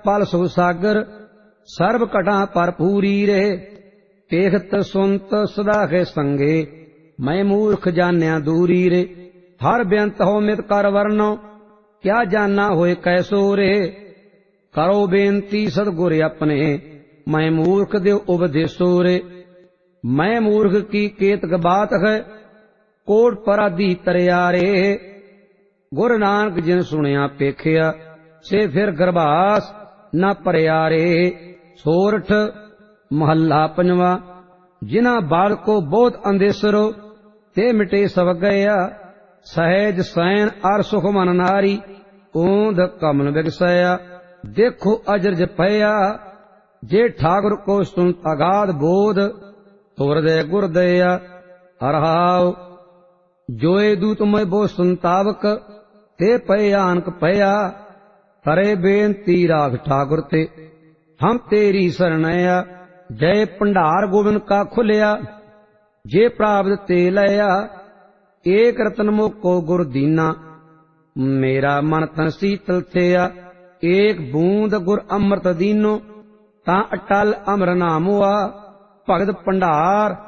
पल सुख सागर सर्व घटा पर पूरी रे। पेखत सुनत सदा के संगे मैं मूर्ख जान्या दूरी रे। हर बेअंत हो मित कर वर्णो क्या जाना होए कैसो रे। करो बेनती सतगुर अपने मैं मूर्ख देव उपदेशो रे। मैं मूर्ख की केतक बात है कोट पराधी तरियारे। गुर नानक जिन सुनिया पेखिया से फिर गरभास न परियारे। सोरठ महला पंजवा। जिना बाल को बहुत अंदेसरो ते मिटे सब गया। सहज सैन अर सुख मन नारी ऊंध कमल बिगसया। देखो अजरज पया जे ठाकुर को सुन अगाध बोध हृदय गुरदया। हरहाव जोए दूत मैं बो संतावक ते पय आनक पया। करे बेनती राख ठाकुर ते हम तेरी शरणया। जय भंडार गोविंद का खुलिया जे प्राप्त ते लया। एक रतन मोको गुर दीना मेरा मन तन शीतल थिया। एक बूंद गुर अमृत दीनो ता अटल अमर नाम हुआ। भगत भंडार